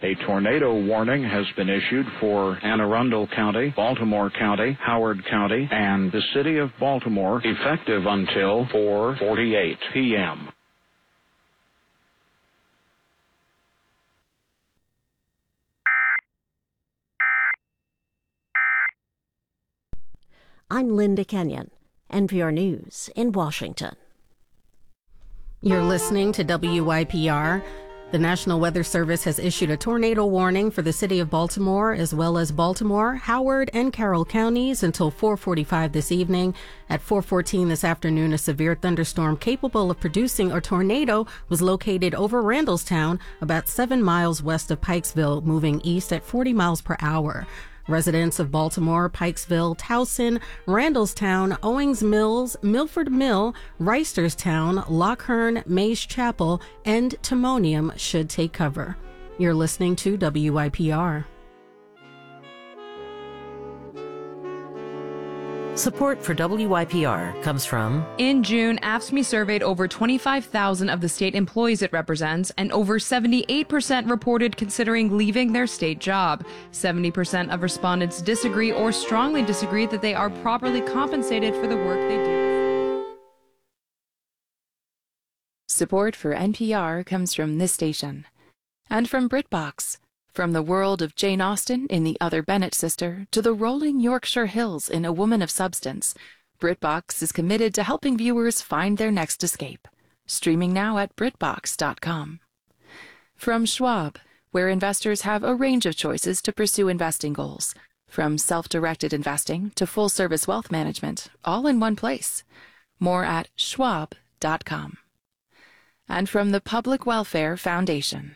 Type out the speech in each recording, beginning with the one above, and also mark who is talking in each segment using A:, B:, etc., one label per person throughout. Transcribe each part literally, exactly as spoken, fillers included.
A: A tornado warning has been issued for Anne Arundel County, Baltimore County, Howard County, and the city of Baltimore, effective until four forty-eight p.m.
B: I'm Linda Kenyon, N P R News in Washington.
C: You're listening to W Y P R. The National Weather Service has issued a tornado warning for the city of Baltimore, as well as Baltimore, Howard, and Carroll counties until four forty-five this evening. At four fourteen this afternoon, a severe thunderstorm capable of producing a tornado was located over Randallstown, about seven miles west of Pikesville, moving east at forty miles per hour. Residents of Baltimore, Pikesville, Towson, Randallstown, Owings Mills, Milford Mill, Reisterstown, Lochern, Mays Chapel, and Timonium should take cover. You're listening to W I P R.
B: Support for W Y P R comes from...
D: In June, AFSCME surveyed over twenty-five thousand of the state employees it represents, and over seventy-eight percent reported considering leaving their state job. seventy percent of respondents disagree or strongly disagree that they are properly compensated for the work they do.
E: Support for N P R comes from this station. And from BritBox. From the world of Jane Austen in The Other Bennet Sister to the rolling Yorkshire Hills in A Woman of Substance, BritBox is committed to helping viewers find their next escape. Streaming now at BritBox dot com. From Schwab, where investors have a range of choices to pursue investing goals. From self-directed investing to full-service wealth management, all in one place. More at Schwab dot com. And from the Public Welfare Foundation.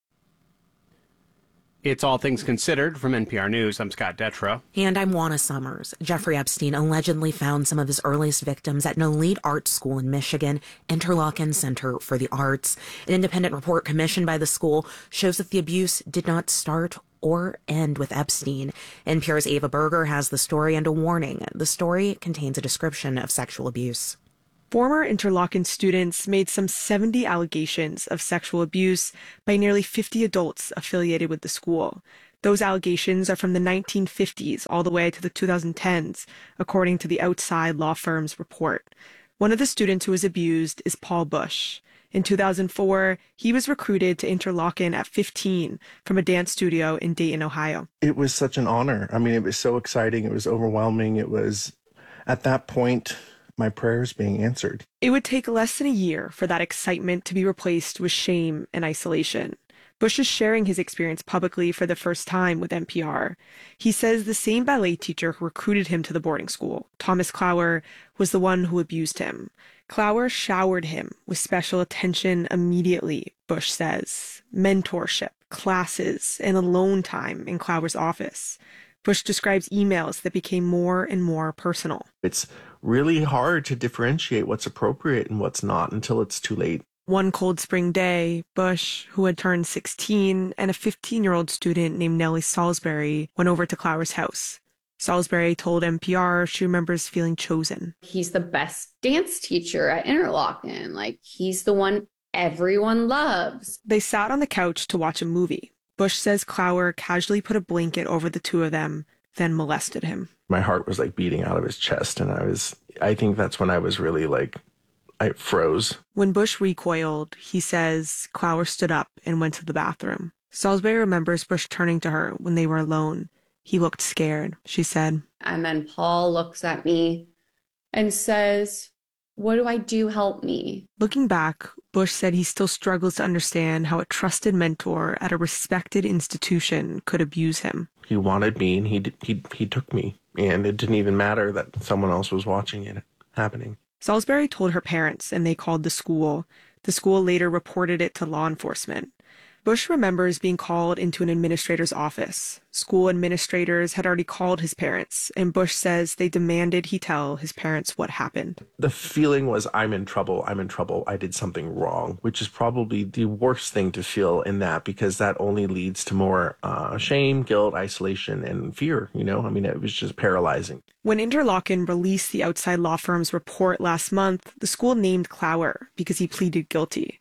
F: It's All Things Considered from N P R News. I'm Scott Detrow.
G: And I'm Juana Summers. Jeffrey Epstein allegedly found some of his earliest victims at an elite art school in Michigan, Interlochen Center for the Arts. An independent report commissioned by the school shows that the abuse did not start or end with Epstein. N P R's Ava Berger has the story and a warning. The story contains a description of sexual abuse.
H: Former Interlochen students made some seventy allegations of sexual abuse by nearly fifty adults affiliated with the school. Those allegations are from the nineteen fifties all the way to the twenty tens, according to the outside law firm's report. One of the students who was abused is Paul Bush. In two thousand four, he was recruited to Interlochen at fifteen from a dance studio in Dayton, Ohio.
I: It was such an honor. I mean, it was so exciting. It was overwhelming. It was, at that point, my prayers being answered.
H: It would take less than a year for that excitement to be replaced with shame and isolation. Bush is sharing his experience publicly for the first time with N P R. He says the same ballet teacher who recruited him to the boarding school, Thomas Clower, was the one who abused him. Clower showered him with special attention immediately, Bush says. Mentorship, classes, and alone time in Clower's office. Bush describes emails that became more and more personal.
I: It's really hard to differentiate what's appropriate and what's not until it's too late.
H: One cold spring day, Bush, who had turned sixteen, and a fifteen-year-old student named Nellie Salisbury went over to Clower's house. Salisbury told N P R she remembers feeling chosen.
J: He's the best dance teacher at Interlochen. Like, he's the one everyone loves.
H: They sat on the couch to watch a movie. Bush says Clower casually put a blanket over the two of them, then molested him.
I: My heart was like beating out of his chest, and I was, I think that's when I was really like, I froze.
H: When Bush recoiled, he says Clower stood up and went to the bathroom. Salisbury remembers Bush turning to her when they were alone. He looked scared, she said.
J: And then Paul looks at me and says, "What do I do? Help me."
H: Looking back, Bush said he still struggles to understand how a trusted mentor at a respected institution could abuse him.
I: He wanted me, and he he he took me, and it didn't even matter that someone else was watching it happening.
H: Salisbury told her parents, and they called the school. The school later reported it to law enforcement. Bush remembers being called into an administrator's office. School administrators had already called his parents, and Bush says they demanded he tell his parents what happened.
I: The feeling was, I'm in trouble, I'm in trouble, I did something wrong, which is probably the worst thing to feel in that, because that only leads to more uh, shame, guilt, isolation, and fear, you know? I mean, it was just paralyzing.
H: When Interlochen released the outside law firm's report last month, the school named Clower because he pleaded guilty.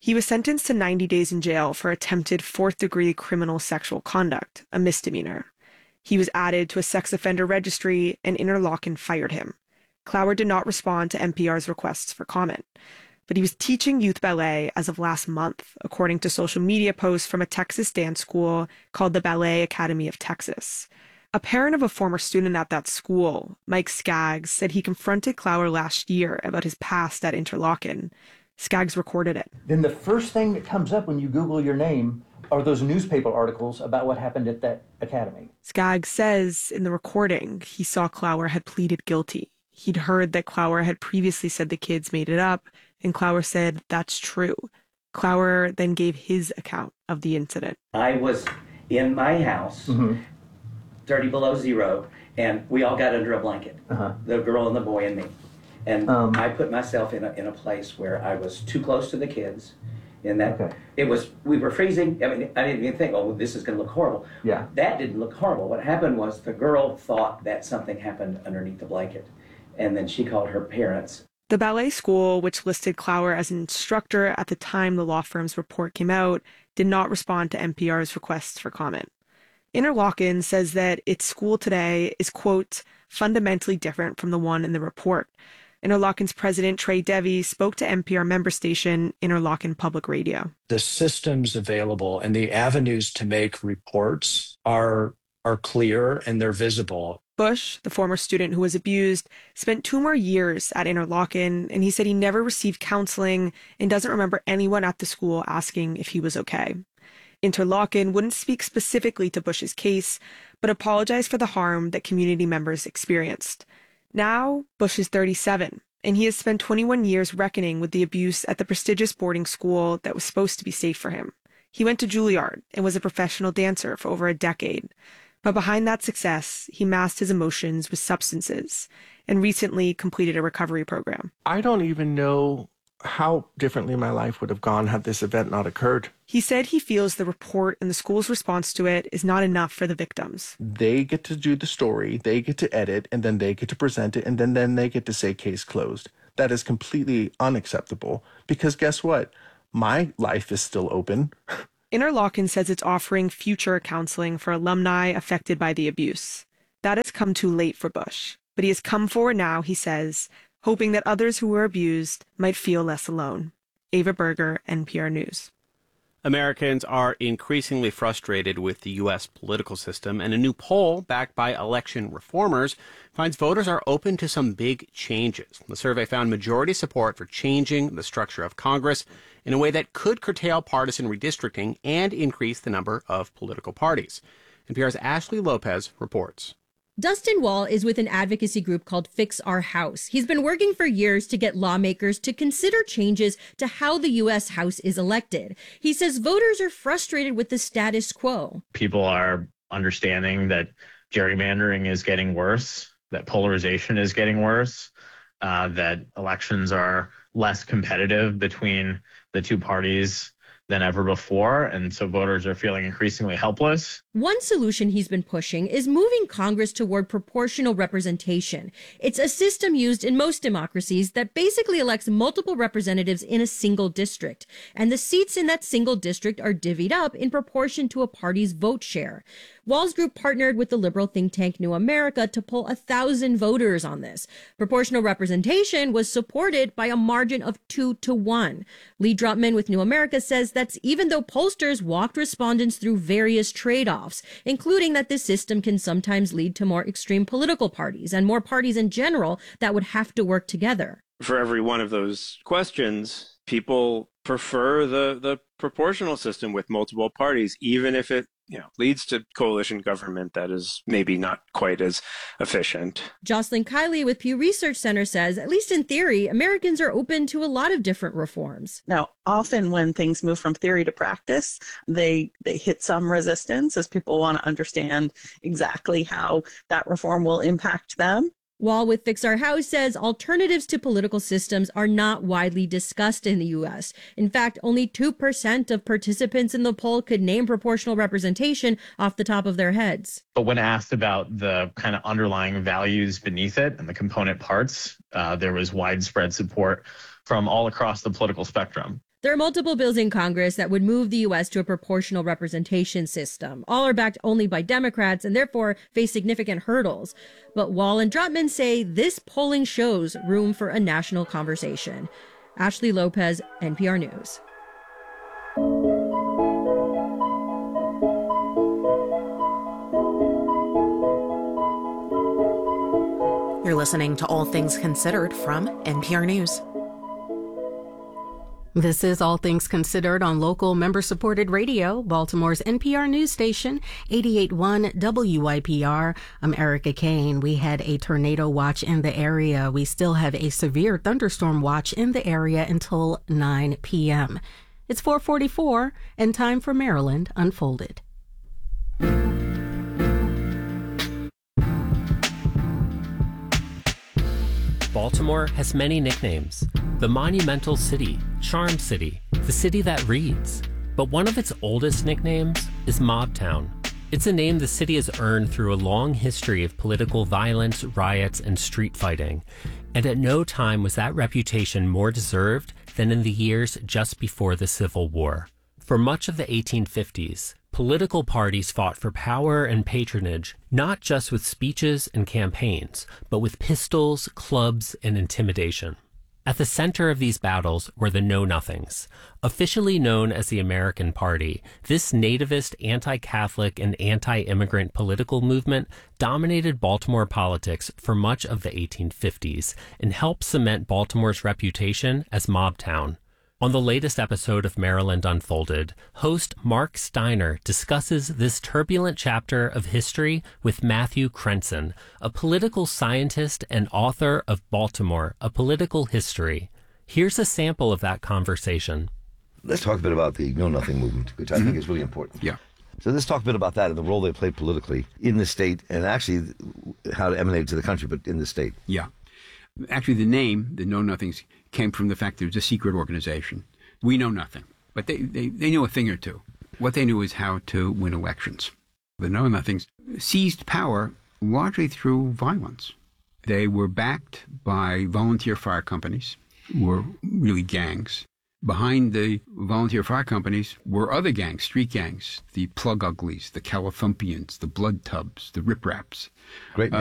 H: He was sentenced to ninety days in jail for attempted fourth-degree criminal sexual conduct, a misdemeanor. He was added to a sex offender registry, and Interlochen fired him. Clower did not respond to N P R's requests for comment. But he was teaching youth ballet as of last month, according to social media posts from a Texas dance school called the Ballet Academy of Texas. A parent of a former student at that school, Mike Skaggs, said he confronted Clower last year about his past at Interlochen. Skaggs recorded it.
K: Then the first thing that comes up when you Google your name are those newspaper articles about what happened at that academy.
H: Skaggs says in the recording he saw Clower had pleaded guilty. He'd heard that Clower had previously said the kids made it up, and Clower said that's true. Clower then gave his account of the incident.
L: I was in my house, mm-hmm. thirty below zero, and we all got under a blanket, uh-huh. the girl and the boy and me. And um, I put myself in a, in a place where I was too close to the kids. In that okay. it was, we were freezing. I mean, I didn't even think, oh, this is going to look horrible.
K: Yeah.
L: That didn't look horrible. What happened was the girl thought that something happened underneath the blanket. And then she called her parents.
H: The ballet school, which listed Clower as an instructor at the time the law firm's report came out, did not respond to N P R's requests for comment. Interlochen says that its school today is, quote, fundamentally different from the one in the report. Interlochen's president, Trey Devy, spoke to N P R member station Interlochen Public Radio.
M: The systems available and the avenues to make reports are are clear and they're visible.
H: Bush, the former student who was abused, spent two more years at Interlochen, and he said he never received counseling and doesn't remember anyone at the school asking if he was okay. Interlochen wouldn't speak specifically to Bush's case, but apologized for the harm that community members experienced. Now, Bush is thirty-seven, and he has spent twenty-one years reckoning with the abuse at the prestigious boarding school that was supposed to be safe for him. He went to Juilliard and was a professional dancer for over a decade. But behind that success, he masked his emotions with substances and recently completed a recovery program.
I: I don't even know how differently my life would have gone had this event not occurred.
H: He said he feels the report and the school's response to it is not enough for the victims.
I: They get to do the story, they get to edit, and then they get to present it, and then, then they get to say case closed. That is completely unacceptable because guess what? My life is still open.
H: Interlochen says it's offering future counseling for alumni affected by the abuse. That has come too late for Bush, but he has come forward now, he says, hoping that others who were abused might feel less alone. Ava Berger, N P R News.
F: Americans are increasingly frustrated with the U S political system, and a new poll backed by election reformers finds voters are open to some big changes. The survey found majority support for changing the structure of Congress in a way that could curtail partisan redistricting and increase the number of political parties. N P R's Ashley Lopez reports.
N: Dustin Wall is with an advocacy group called Fix Our House. He's been working for years to get lawmakers to consider changes to how the U S House is elected. He says voters are frustrated with the status quo.
O: People are understanding that gerrymandering is getting worse, that polarization is getting worse, uh, that elections are less competitive between the two parties than ever before, and so voters are feeling increasingly helpless.
N: One solution he's been pushing is moving Congress toward proportional representation. It's a system used in most democracies that basically elects multiple representatives in a single district, and the seats in that single district are divvied up in proportion to a party's vote share. Wall's group partnered with the liberal think tank New America to poll a thousand voters on this. Proportional representation was supported by a margin of two to one. Lee Drutman with New America says that's even though pollsters walked respondents through various trade-offs, including that this system can sometimes lead to more extreme political parties and more parties in general that would have to work together.
P: For every one of those questions, people prefer the, the proportional system with multiple parties, even if it you know, leads to coalition government that is maybe not quite as efficient.
N: Jocelyn Kiley with Pew Research Center says, at least in theory, Americans are open to a lot of different reforms.
Q: Now, often when things move from theory to practice, they they hit some resistance as people want to understand exactly how that reform will impact them.
N: Wall with Fix Our House says alternatives to political systems are not widely discussed in the U S. In fact, only two percent of participants in the poll could name proportional representation off the top of their heads.
O: But when asked about the kind of underlying values beneath it and the component parts, uh, there was widespread support from all across the political spectrum.
N: There are multiple bills in Congress that would move the U S to a proportional representation system. All are backed only by Democrats and therefore face significant hurdles. But Wall and Drutman say this polling shows room for a national conversation. Ashley Lopez, N P R News.
G: You're listening to All Things Considered from N P R News.
C: This is All Things Considered on local member-supported radio, Baltimore's N P R news station, eighty-eight point one W Y P R. I'm Erica Kane. We had a tornado watch in the area. We still have a severe thunderstorm watch in the area until nine p.m. It's four forty-four and time for Maryland Unfolded.
R: Baltimore has many nicknames. The Monumental City, Charm City, the city that reads. But one of its oldest nicknames is Mobtown. It's a name the city has earned through a long history of political violence, riots, and street fighting. And at no time was that reputation more deserved than in the years just before the Civil War. For much of the eighteen fifties, political parties fought for power and patronage, not just with speeches and campaigns, but with pistols, clubs, and intimidation. At the center of these battles were the Know-Nothings. Officially known as the American Party, this nativist, anti-Catholic, and anti-immigrant political movement dominated Baltimore politics for much of the eighteen fifties and helped cement Baltimore's reputation as Mobtown. On the latest episode of Maryland Unfolded, host Mark Steiner discusses this turbulent chapter of history with Matthew Krenson, a political scientist and author of Baltimore, A Political History. Here's a sample of that conversation.
S: Let's talk a bit about the Know-Nothing movement, which I mm-hmm. think is really important.
T: Yeah.
S: So let's talk a bit about that and the role they played politically in the state, and actually how it emanated to the country, but in the state.
T: Yeah. Actually, the name, the Know-Nothings, came from the fact that it was a secret organization. We know nothing, but they, they, they knew a thing or two. What they knew is how to win elections. The Know-Nothings seized power largely through violence. They were backed by volunteer fire companies, who were really gangs. Behind the volunteer fire companies were other gangs, street gangs, the Plug Uglies, the Californians, the Blood Tubs, the Rip Raps.
S: Great.